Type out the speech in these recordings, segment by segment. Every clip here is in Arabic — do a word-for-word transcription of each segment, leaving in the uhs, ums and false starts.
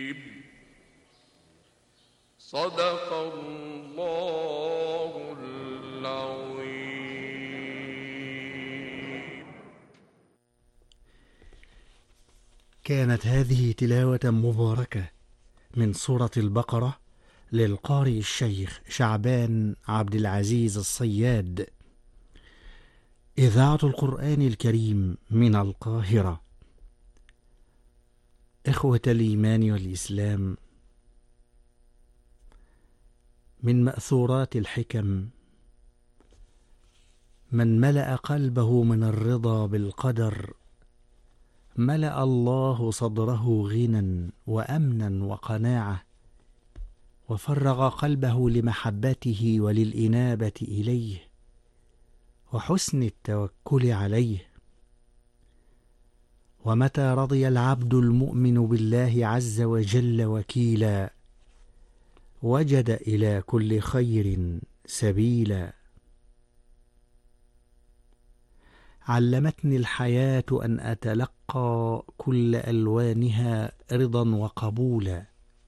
صدق الله العظيم. كانت هذه تلاوة مباركة من سورة البقرة للقارئ الشيخ شعبان عبد العزيز الصياد، إذاعة القرآن الكريم من القاهرة. إخوة الإيمان والإسلام، من مأثورات الحكم: من ملأ قلبه من الرضا بالقدر ملأ الله صدره غنى وأمنا وقناعة، وفرغ قلبه لمحبته وللإنابة إليه وحسن التوكل عليه. ومتى رضي العبد المؤمن بالله عز وجل وكيلا وجد إلى كل خير سبيلا. علمتني الحياة أن أتلقى كل ألوانها رضا وقبولا،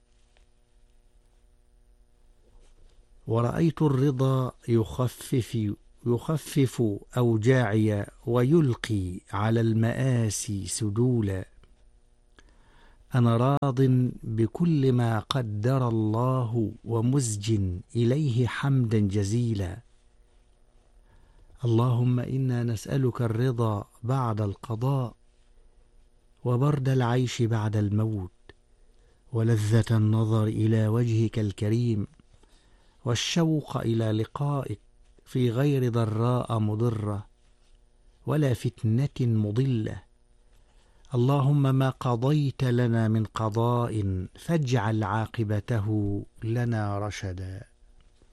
ورأيت الرضا يخفف يخفف أوجاعي ويلقي على المآسي سدولا. أنا راض بكل ما قدر الله ومزج إليه حمدا جزيلا. اللهم إنا نسألك الرضا بعد القضاء، وبرد العيش بعد الموت، ولذة النظر إلى وجهك الكريم، والشوق إلى لقائك في غير ضراء مضرة ولا فتنة مضلة. اللهم ما قضيت لنا من قضاء فاجعل عاقبته لنا رشدا.